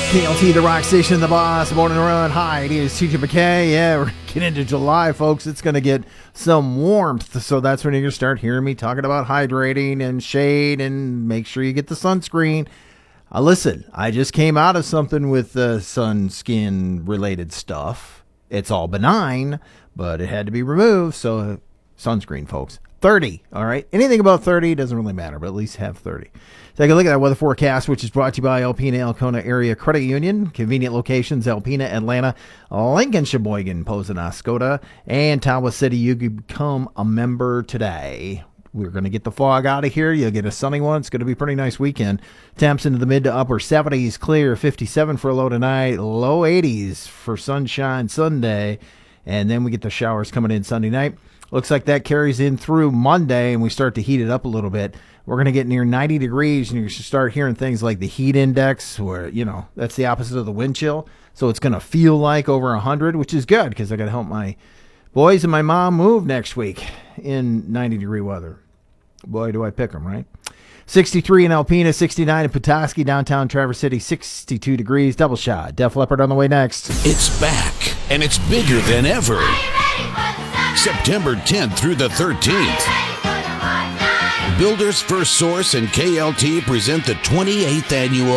KLT, the rock station, the boss, morning run. Hi, it is TJ McKay. Yeah, we're getting into July, folks. It's going to get some warmth, so that's when you're going to start hearing me talking about hydrating and shade and make sure you get the sunscreen. Listen, I just came out of something with sun skin related stuff. It's all benign, but it had to be removed, so sunscreen, folks. 30, all right? Anything above 30 doesn't really matter, but at least have 30. Take a look at that weather forecast, which is brought to you by Alpena Alcona Area Credit Union. Convenient locations, Alpena, Atlanta, Lincoln, Sheboygan, Posen, Oscoda, and Tawas City. You can become a member today. We're going to get the fog out of here. You'll get a sunny one. It's going to be a pretty nice weekend. Temps into the mid to upper 70s, clear, 57 for a low tonight, low 80s for sunshine Sunday, and then we get the showers coming in Sunday night. Looks like that carries in through Monday, and we start to heat it up a little bit. We're going to get near 90 degrees, and you should start hearing things like the heat index, where, you know, that's the opposite of the wind chill. So it's going to feel like over 100, which is good because I got to help my boys and my mom move next week in 90-degree weather. Boy, do I pick them, right? 63 in Alpena, 69 in Petoskey, downtown Traverse City, 62 degrees, double shot. Def Leppard on the way next. It's back, and it's bigger than ever. September 10th through the 13th. Builders First Source and KLT present the 28th annual